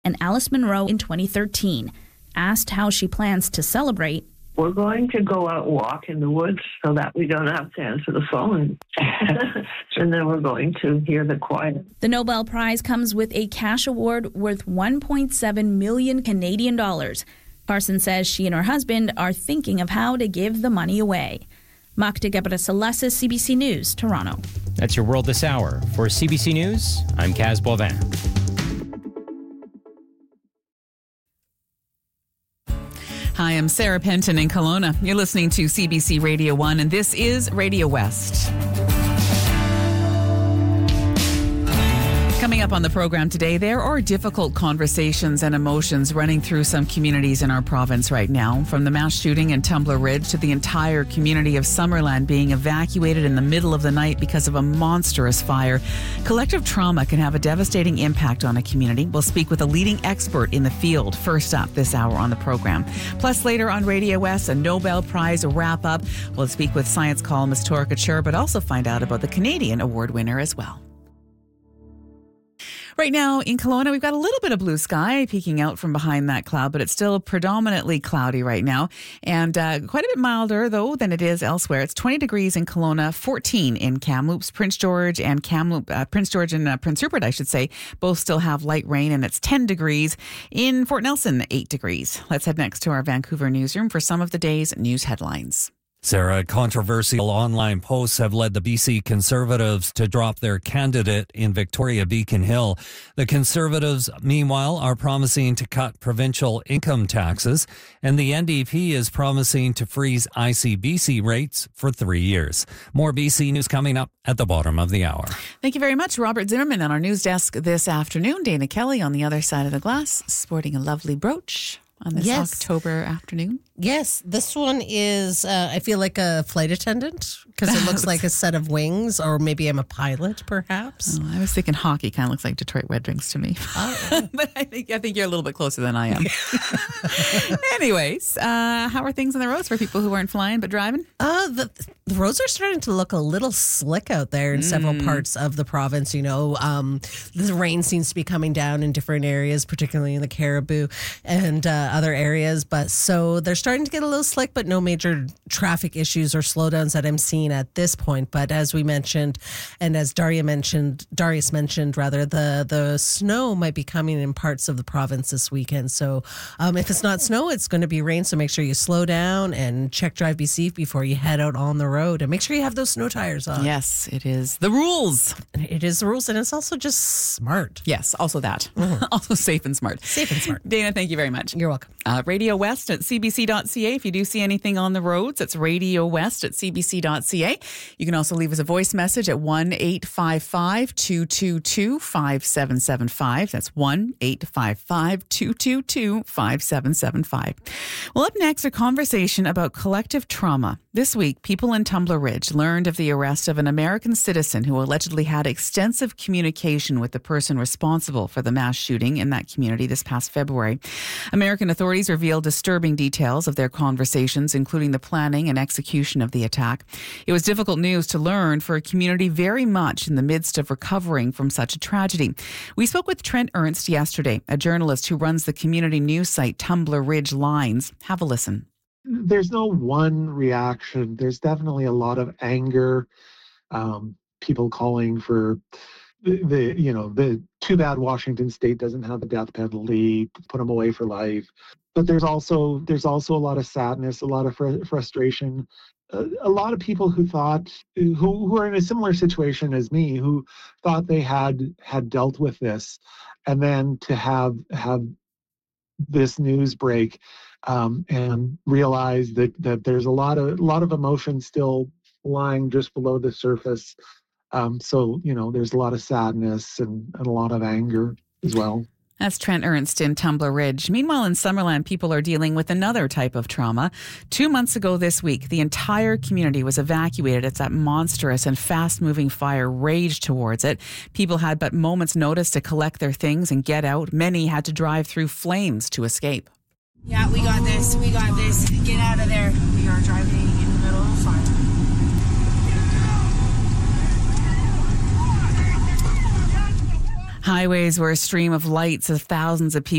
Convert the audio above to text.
and Alice Munro in 2013. Asked how she plans to celebrate, we're going to go out and walk in the woods so that we don't have to answer the phone. And then we're going to hear the choir. The Nobel Prize comes with a cash award worth 1.7 million Canadian dollars. Parsons says she and her husband are thinking of how to give the money away. Magda Gebrselassie, CBC News, Toronto. That's your World This Hour. For CBC News, I'm Kaz Boivin. Hi, I'm Sarah Penton in Kelowna. You're listening to CBC Radio 1, and this is Radio West. Coming up on the program today, there are difficult conversations and emotions running through some communities in our province right now. From the mass shooting in Tumbler Ridge to the entire community of Summerland being evacuated in the middle of the night because of a monstrous fire. Collective trauma can have a devastating impact on a community. We'll speak with a leading expert in the field first up this hour on the program. Plus, later on Radio West, a Nobel Prize wrap-up. We'll speak with science columnist Torka Chur, but also find out about the Canadian award winner as well. Right now in Kelowna, we've got a little bit of blue sky peeking out from behind that cloud, but it's still predominantly cloudy right now and quite a bit milder, though, than it is elsewhere. It's 20 degrees in Kelowna, 14 in Kamloops, Prince George and Prince Rupert, I should say, both still have light rain, and it's 10 degrees. In Fort Nelson, 8 degrees. Let's head next to our Vancouver newsroom for some of the day's news headlines. Sarah, controversial online posts have led the BC Conservatives to drop their candidate in Victoria Beacon Hill. The Conservatives, meanwhile, are promising to cut provincial income taxes, and the NDP is promising to freeze ICBC rates for 3 years. More BC news coming up at the bottom of the hour. Thank you very much, Robert Zimmerman, on our news desk this afternoon. Dana Kelly on the other side of the glass, sporting a lovely brooch on this October afternoon. Yes, this one is, I feel like a flight attendant because it looks like a set of wings, or maybe I'm a pilot, perhaps. Oh, I was thinking hockey kind of looks like Detroit Red Wings to me. Oh. But I think you're a little bit closer than I am. Anyways, how are things on the roads for people who aren't flying but driving? The roads are starting to look a little slick out there in several parts of the province. You know, the rain seems to be coming down in different areas, particularly in the Cariboo and other areas. But so they're starting to get a little slick, but no major traffic issues or slowdowns that I'm seeing at this point. But as we mentioned, and as Darius mentioned, the snow might be coming in parts of the province this weekend. So if it's not snow, it's going to be rain. So make sure you slow down and check Drive BC before you head out on the road, and make sure you have those snow tires on. Yes, it is the rules. It is the rules, and it's also just smart. Yes, also that. Also safe and smart. Safe and smart. Dana, thank you very much. You're welcome. Radio West at cbc.ca. If you do see anything on the roads, it's Radio West at cbc.ca. You can also leave us a voice message at 1-855-222-5775. That's 1-855-222-5775. Well, up next, a conversation about collective trauma. This week, people in Tumbler Ridge learned of the arrest of an American citizen who allegedly had extensive communication with the person responsible for the mass shooting in that community this past February. American authorities revealed disturbing details of their conversations, including the planning and execution of the attack. It was difficult news to learn for a community very much in the midst of recovering from such a tragedy. We spoke with Trent Ernst yesterday, a journalist who runs the community news site Tumbler Ridge Lines. Have a listen. There's no one reaction. There's definitely a lot of anger, people calling for the too bad Washington State doesn't have the death penalty, put them away for life. But there's also a lot of sadness, a lot of frustration. A lot of people who are in a similar situation as me, who thought they had dealt with this, and then to have this news break and realize that there's a lot of emotion still lying just below the surface. So there's a lot of sadness and a lot of anger as well. That's Trent Ernst in Tumbler Ridge. Meanwhile, in Summerland, people are dealing with another type of trauma. 2 months ago this week, the entire community was evacuated as that monstrous and fast-moving fire raged towards it. People had but moments' notice to collect their things and get out. Many had to drive through flames to escape. Yeah, we got this. Get out of there. We are driving in the middle of a fire. Highways were a stream of lights as thousands of people